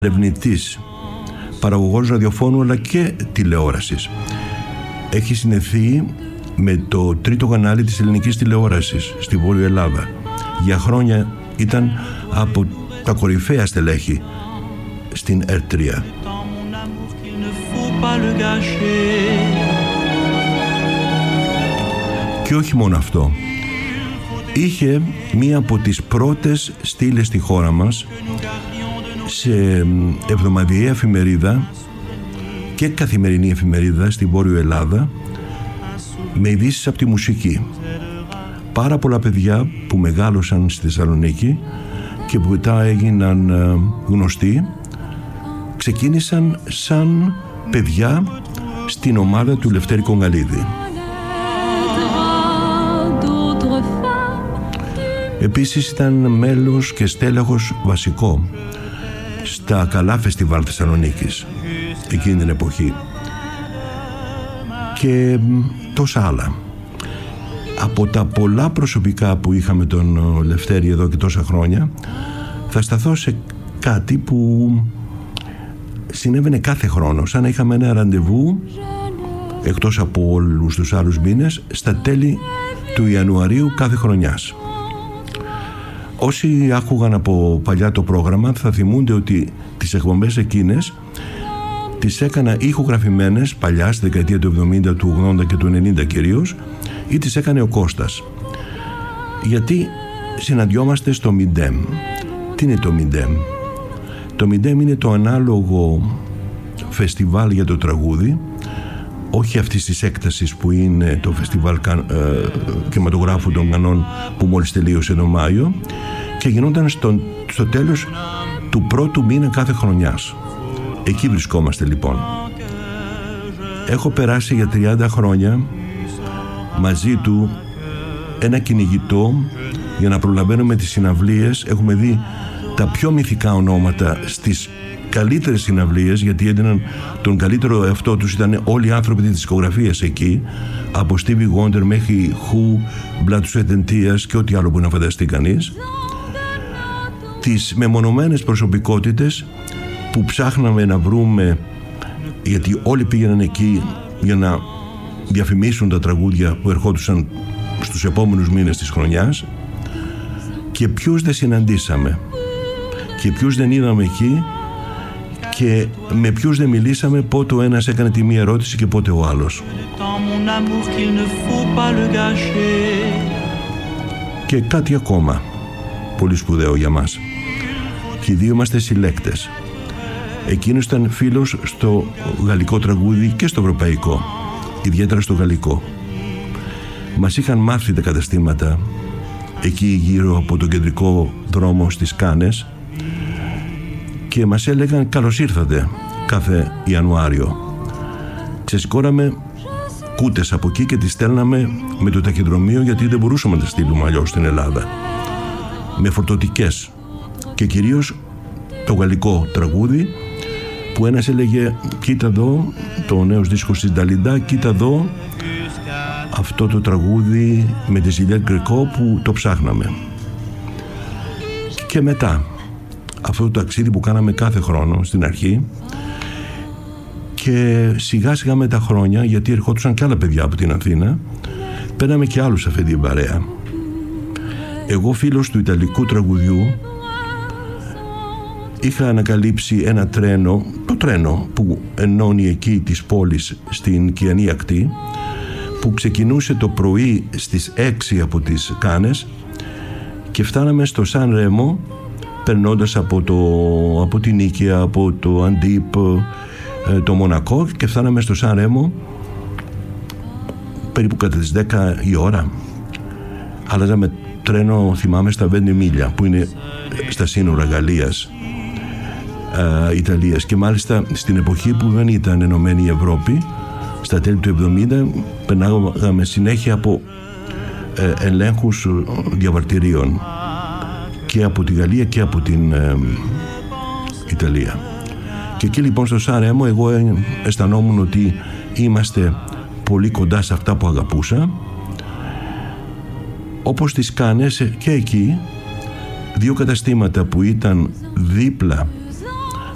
ερευνητής, παραγωγός ραδιοφώνου αλλά και τηλεόρασης. Έχει συνδεθεί με το τρίτο κανάλι της ελληνικής τηλεόρασης στη Βόρεια Ελλάδα. Για χρόνια ήταν από τα κορυφαία στελέχη στην ΕΡΤ3. Και όχι μόνο αυτό. Είχε μία από τις πρώτες στήλες στη χώρα μας σε εβδομαδιαία εφημερίδα και καθημερινή εφημερίδα στη Βόρεια Ελλάδα με ειδήσεις από τη μουσική. Πάρα πολλά παιδιά που μεγάλωσαν στη Θεσσαλονίκη και που μετά έγιναν γνωστοί ξεκίνησαν σαν παιδιά στην ομάδα του Λευτέρη Κογγαλίδη. Επίσης ήταν μέλος και στέλεχος βασικό στα καλά φεστιβάλ Θεσσαλονίκης εκείνη την εποχή και τόσα άλλα. Από τα πολλά προσωπικά που είχαμε τον Λευτέρη εδώ και τόσα χρόνια, θα σταθώ σε κάτι που συνέβαινε κάθε χρόνο, σαν να είχαμε ένα ραντεβού, εκτός από όλους τους άλλους μήνες, στα τέλη του Ιανουαρίου κάθε χρονιάς. Όσοι άκουγαν από παλιά το πρόγραμμα θα θυμούνται ότι τις εκπομπές εκείνες τις έκανα ηχογραφημένες παλιά στη δεκαετία του 70, του 80 και του 90 κυρίως, ή τις έκανε ο Κώστας. Γιατί συναντιόμαστε στο Μιντέμ. Τι είναι το Μιντέμ? Το Μιντέμ είναι το ανάλογο φεστιβάλ για το τραγούδι, όχι αυτής της έκτασης που είναι το φεστιβάλ κινηματογράφου των Κανών που μόλις τελείωσε τον Μάιο και γινόταν στο τέλος του πρώτου μήνα κάθε χρονιάς. Εκεί βρισκόμαστε λοιπόν. Έχω περάσει για 30 χρόνια μαζί του ένα κυνηγητό για να προλαβαίνουμε τις συναυλίες. Έχουμε δει τα πιο μυθικά ονόματα στις καλύτερες συναυλίες, γιατί έδιναν τον καλύτερο εαυτό τους, ήταν όλοι οι άνθρωποι της δισκογραφίας εκεί, από Stevie Wonder μέχρι Who, Blood, Sweat and Tears και ό,τι άλλο μπορεί να φανταστεί κανείς. Τις μεμονωμένες προσωπικότητες που ψάχναμε να βρούμε, γιατί όλοι πήγαιναν εκεί για να διαφημίσουν τα τραγούδια που ερχόντουσαν στους επόμενους μήνες της χρονιάς, και ποιους δεν συναντήσαμε και ποιους δεν είδαμε εκεί και με ποιους δεν μιλήσαμε, πότε ο ένας έκανε τη μία ερώτηση και πότε ο άλλος. Και κάτι ακόμα πολύ σπουδαίο για μας. Και οι δύο είμαστε συλλέκτες. Εκείνος ήταν φίλος στο γαλλικό τραγούδι και στο ευρωπαϊκό, ιδιαίτερα στο γαλλικό. Μας είχαν μάθει τα καταστήματα εκεί γύρω από τον κεντρικό δρόμο στις Κάνες και μας έλεγαν καλώς ήρθατε κάθε Ιανουάριο. Ξεσηκώναμε κούτες από εκεί και τις στέλναμε με το ταχυδρομείο, γιατί δεν μπορούσαμε να τα στείλουμε αλλιώς στην Ελλάδα, με φορτωτικές, και κυρίως το γαλλικό τραγούδι που ένας έλεγε κοίτα εδώ το νέος δίσκο της Νταλίντα, κοίτα εδώ αυτό το τραγούδι με τη Ζιλιέτ Γκρεκό που το ψάχναμε. Και μετά αυτό το ταξίδι που κάναμε κάθε χρόνο στην αρχή, και σιγά σιγά με τα χρόνια, γιατί ερχόντουσαν και άλλα παιδιά από την Αθήνα, παίρναμε και άλλους αυτή την παρέα. Εγώ, φίλος του ιταλικού τραγουδιού, είχα ανακαλύψει ένα τρένο, το τρένο που ενώνει εκεί τις πόλεις στην Κιανή ακτή, που ξεκινούσε το πρωί στις 6 από τις Κάνες και φτάναμε στο Σαν Ρέμο, περνώντας από την Νίκαια, από το Αντίπ, το Μονακό, και φτάναμε στο Σαν Ρέμο περίπου κατά τις 10 η ώρα. Αλλάζαμε τρένο, θυμάμαι, στα Βεντεμίλια που είναι στα σύνορα Γαλλίας, Ιταλίας, και μάλιστα στην εποχή που δεν ήταν ενωμένη η Ευρώπη, στα τέλη του 70, περνάγαμε συνέχεια από ελέγχους διαβατηρίων και από τη Γαλλία και από την Ιταλία. Και εκεί λοιπόν στο Σαν Ρέμο εγώ αισθανόμουν ότι είμαστε πολύ κοντά σε αυτά που αγαπούσα, όπως τις Κάνες και εκεί δύο καταστήματα που ήταν δίπλα